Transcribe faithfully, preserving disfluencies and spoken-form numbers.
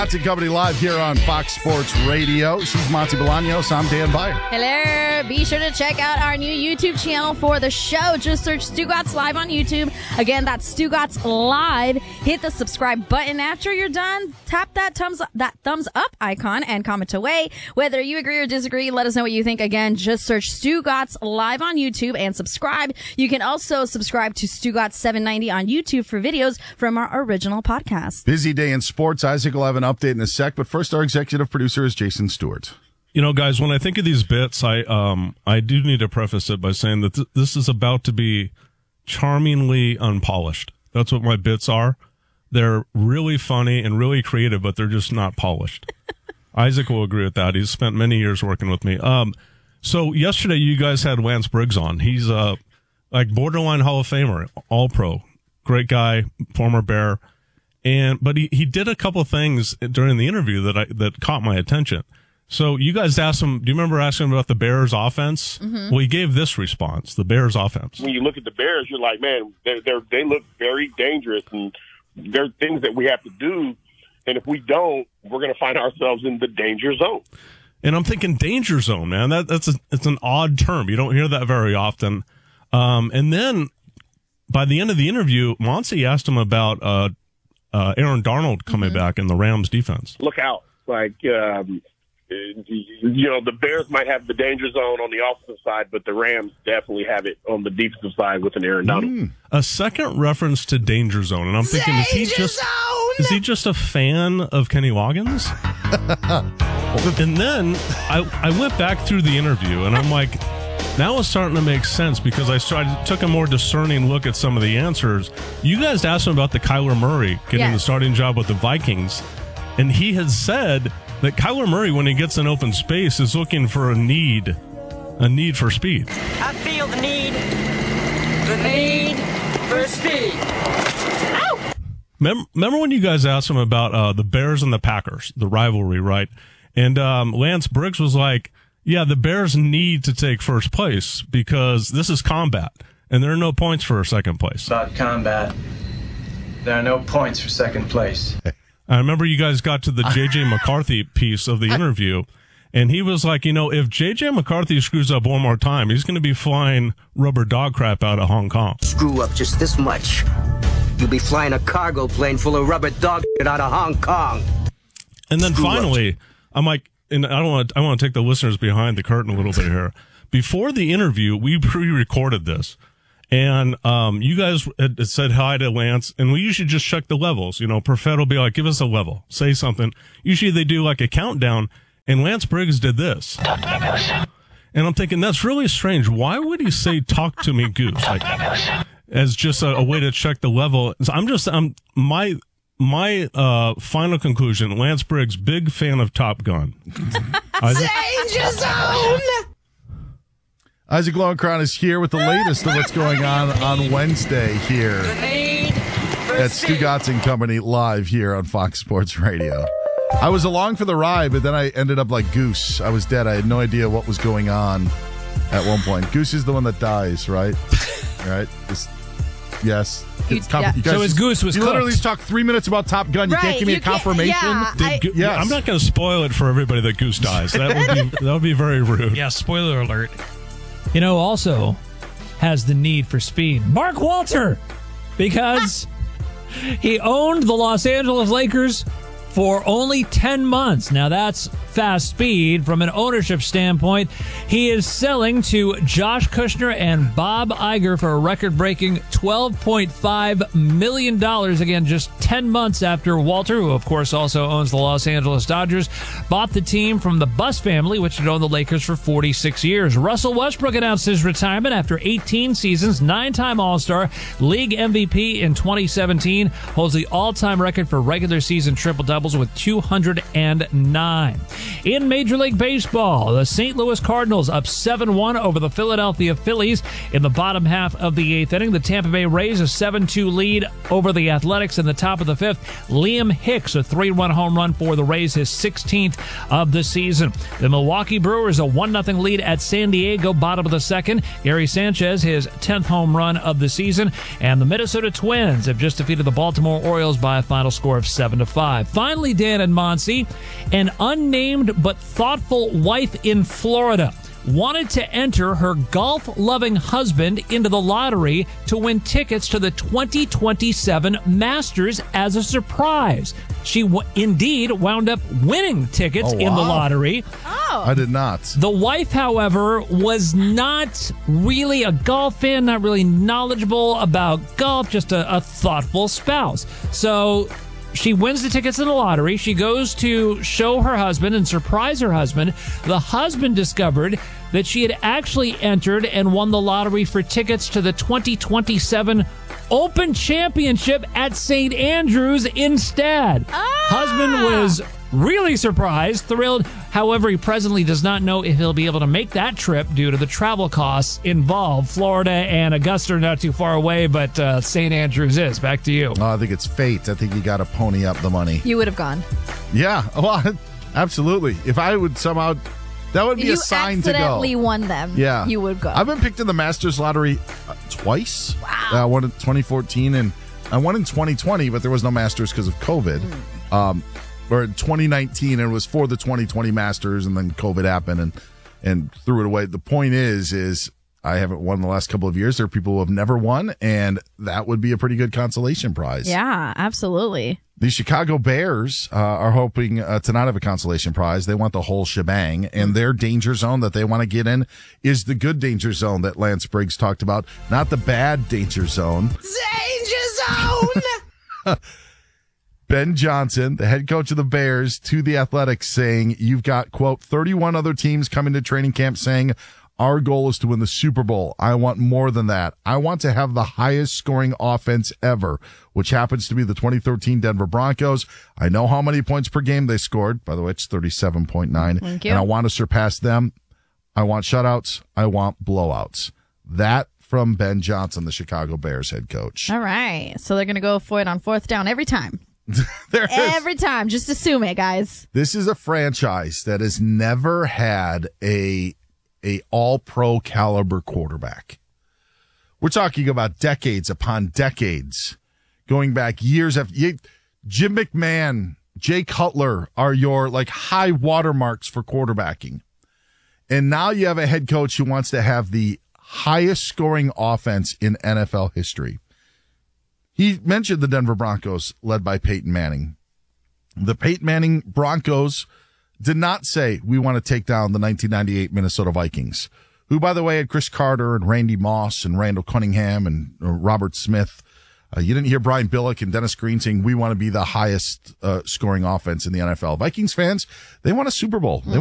Monty Company live here on Fox Sports Radio. She's Monty Bolaños. I'm Dan Byer. Hello. Be sure to check out our new YouTube channel for the show. Just search Stugotz Live on YouTube. Again, that's Stugotz Live. Hit the subscribe button after you're done. Tap that thumbs up, that thumbs up icon and comment away. Whether you agree or disagree, let us know what you think. Again, just search Stugotz Live on YouTube and subscribe. You can also subscribe to Stugotz seven ninety on YouTube for videos from our original podcast. Busy day in sports. Isaac will have an update in a sec, but first our executive producer is Jason Stewart. You know, guys, when I think of these bits, I um I do need to preface it by saying that th- this is about to be charmingly unpolished. That's what my bits are. They're really funny and really creative, but they're just not polished. Isaac will agree with that. He's spent many years working with me. Um, so yesterday you guys had Lance Briggs on. He's a like borderline Hall of Famer, all pro, great guy, former Bear. And, but he, he did a couple things during the interview that I, that caught my attention. So you guys asked him, do you remember asking him about the Bears offense? Mm-hmm. Well, he gave this response, the Bears offense. When you look at the Bears, you're like, man, they're, they're, they look very dangerous, and there are things that we have to do. And if we don't, we're going to find ourselves in the danger zone. And I'm thinking danger zone, man. That, that's a, it's an odd term. You don't hear that very often. Um, and then by the end of the interview, Monty asked him about, uh, Uh, Aaron Darnold coming mm-hmm. back in the Rams defense. Look out. Like, um, you know, the Bears might have the danger zone on the offensive side, but the Rams definitely have it on the defensive side with an Aaron Donald. Mm. A second reference to danger zone. And I'm thinking, danger is he just, zone! is he just a fan of Kenny Loggins? And then I, I went back through the interview and I'm like, now it's starting to make sense because I started, took a more discerning look at some of the answers. You guys asked him about the Kyler Murray getting yes. the starting job with the Vikings, and he has said that Kyler Murray, when he gets in open space, is looking for a need, a need for speed. I feel the need, the need for speed. Ow! Remember, remember when you guys asked him about uh, the Bears and the Packers, the rivalry, right? And um, Lance Briggs was like, yeah, the Bears need to take first place because this is combat, and there are no points for second place. About combat, there are no points for second place. I remember you guys got to the J J McCarthy piece of the interview, and he was like, you know, if J J McCarthy screws up one more time, he's going to be flying rubber dog crap out of Hong Kong. Screw up just this much, you'll be flying a cargo plane full of rubber dog shit out of Hong Kong. And then Screw finally, up. I'm like, and I don't want I want to take the listeners behind the curtain a little bit here. Before the interview, we pre-recorded this, and um, you guys had said hi to Lance, and we usually just check the levels. You know, Perfett will be like, give us a level, say something. Usually they do like a countdown, and Lance Briggs did this. Talk to me, Goose. And I'm thinking, that's really strange. Why would he say, talk to me, Goose? Like, as just a, a way to check the level. So I'm just, I'm, my... My uh, final conclusion, Lance Briggs, big fan of Top Gun. Isaac? Danger zone! Isaac Lowenkron is here with the latest of what's going on on Wednesday here at Stugotz and Company live here on Fox Sports Radio. I was along for the ride, but then I ended up like Goose. I was dead. I had no idea what was going on at one point. Goose is the one that dies, right? Right? This, yes. It's comp- yeah. you guys so his just, goose was You cooked. literally talked three minutes about Top Gun. You right, can't give me you a confirmation? Yeah, I, Go- yes. I'm not going to spoil it for everybody that Goose dies. That would be that would be very rude. Yeah, spoiler alert. You know, also has the need for speed. Mark Walter, because he owned the Los Angeles Lakers for only ten months. Now, that's fast speed from an ownership standpoint. He is selling to Josh Kushner and Bob Iger for a record-breaking twelve point five million dollars. Again, just ten months after Walter, who, of course, also owns the Los Angeles Dodgers, bought the team from the Buss family, which had owned the Lakers for forty-six years. Russell Westbrook announced his retirement after eighteen seasons, nine-time All-Star, league M V P in twenty seventeen, holds the all-time record for regular season triple-doubles with two hundred nine. In Major League Baseball, the Saint Louis Cardinals up seven one over the Philadelphia Phillies in the bottom half of the eighth inning. The Tampa Bay Rays a seven two lead over the Athletics in the top of the fifth. Liam Hicks a three run home run for the Rays, his sixteenth of the season. The Milwaukee Brewers a one nothing lead at San Diego, bottom of the second. Gary Sanchez his tenth home run of the season. And the Minnesota Twins have just defeated the Baltimore Orioles by a final score of seven to five. Finally, finally, Dan and Monsi, an unnamed but thoughtful wife in Florida wanted to enter her golf-loving husband into the lottery to win tickets to the twenty twenty-seven Masters as a surprise. She w- indeed wound up winning tickets Oh, in the wow. lottery. Oh. I did not. The wife, however, was not really a golf fan, not really knowledgeable about golf, just a, a thoughtful spouse. So she wins the tickets in the lottery. She goes to show her husband and surprise her husband. The husband discovered that she had actually entered and won the lottery for tickets to the twenty twenty-seven Open Championship at Saint Andrews instead. Ah! Husband was really surprised, thrilled. However, he presently does not know if he'll be able to make that trip due to the travel costs involved. Florida and Augusta are not too far away, but uh, Saint Andrews is. Back to you. Oh, I think it's fate. I think you got to pony up the money. You would have gone. Yeah, well, absolutely. If I would somehow, that would be you a sign to go. accidentally won them. Yeah, You would go. I've been picked in the Masters lottery uh, twice. Wow. I won in twenty fourteen and I won in twenty twenty, but there was no Masters because of COVID. Mm. Um, or in twenty nineteen, and it was for the twenty twenty Masters, and then COVID happened and and threw it away. The point is, is I haven't won the last couple of years. There are people who have never won, and that would be a pretty good consolation prize. Yeah, absolutely. The Chicago Bears uh, are hoping uh, to not have a consolation prize. They want the whole shebang, and their danger zone that they want to get in is the good danger zone that Lance Briggs talked about, not the bad danger zone. Danger zone! Ben Johnson, the head coach of the Bears, to The Athletic saying, you've got, quote, thirty-one other teams coming to training camp saying, our goal is to win the Super Bowl. I want more than that. I want to have the highest scoring offense ever, which happens to be the twenty thirteen Denver Broncos. I know how many points per game they scored. By the way, it's thirty-seven point nine. Thank you. And I want to surpass them. I want shutouts. I want blowouts. That from Ben Johnson, the Chicago Bears head coach. All right. So they're going to go for it on fourth down every time. There is. Every time. Just assume it, guys. This is a franchise that has never had a a all-pro caliber quarterback. We're talking about decades upon decades, going back years after you, Jim McMahon, Jay Cutler are your like high watermarks for quarterbacking. And now you have a head coach who wants to have the highest scoring offense in N F L history. He mentioned the Denver Broncos led by Peyton Manning. The Peyton Manning Broncos did not say we want to take down the nineteen ninety-eight Minnesota Vikings, who, by the way, had Chris Carter and Randy Moss and Randall Cunningham and uh, Robert Smith. Uh, you didn't hear Brian Billick and Dennis Green saying we want to be the highest uh, scoring offense in the N F L. Vikings fans, they want a Super Bowl. They